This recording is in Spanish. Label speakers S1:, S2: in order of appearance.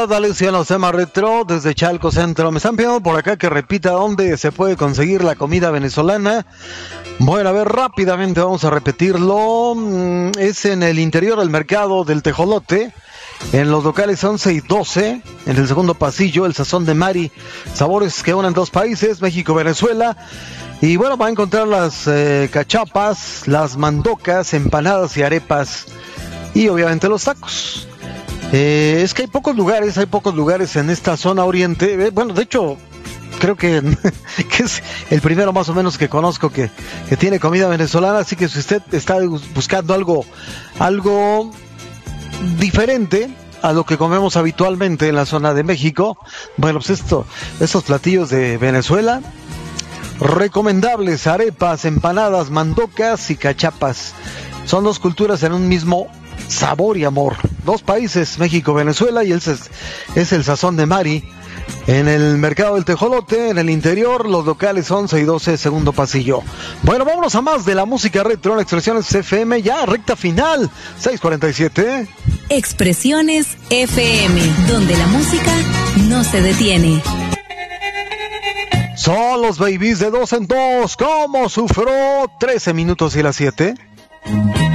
S1: Luciano Sema Retro desde Chalco Centro. Me están pidiendo por acá que repita dónde se puede conseguir la comida venezolana. Bueno, a ver, rápidamente vamos a repetirlo. Es en el interior del mercado del Tejolote, en los locales 11 y 12, en el segundo pasillo, el Sazón de Mari. Sabores que unen dos países, México y Venezuela. Y bueno, va a encontrar las cachapas, las mandocas, empanadas y arepas. Y obviamente los tacos. Es que hay pocos lugares en esta zona oriente. Bueno, de hecho, creo que es el primero más o menos que conozco que tiene comida venezolana. Así que si usted está buscando algo diferente a lo que comemos habitualmente en la zona de México, bueno, pues estos platillos de Venezuela, recomendables: arepas, empanadas, mandocas y cachapas. Son dos culturas en un mismo sabor y amor. Dos países, México, Venezuela, y es el Sazón de Mari, en el mercado del Tejolote, en el interior, los locales 11 y 12, segundo pasillo. Bueno, vámonos a más de la música retro en Expresiones FM, ya recta final, 6:47.
S2: Expresiones FM, donde la música no se detiene.
S1: Son los babies de 2 en 2, ¿cómo sufrió? 13 minutos y las 7.